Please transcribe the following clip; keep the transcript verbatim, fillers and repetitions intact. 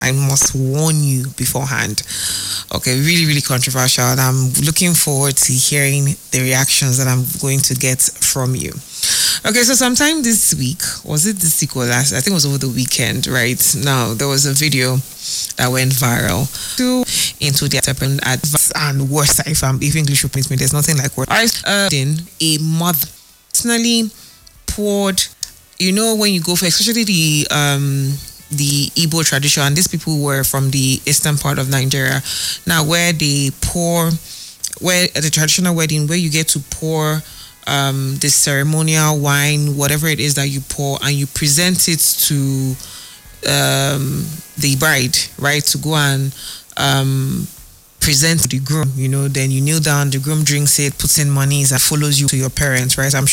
I must warn you beforehand. Okay, really, really controversial. And I'm looking forward to hearing the reactions that I'm going to get from you. Okay, so sometime this week, was it this week or last? I think it was over the weekend, right? Now, there was a video that went viral to into the advanced and worse. If I'm if English repeats me, there's nothing like worse. I uh, a mother personally poured, you know, when you go for especially the um the Igbo tradition, and these people were from the eastern part of Nigeria. Now, where they pour, where at the traditional wedding, where you get to pour um the ceremonial wine, whatever it is that you pour, and you present it to um the bride, right, to go and um present to the groom, you know, then you kneel down, the groom drinks it, puts in monies, and follows you to your parents, right? I'm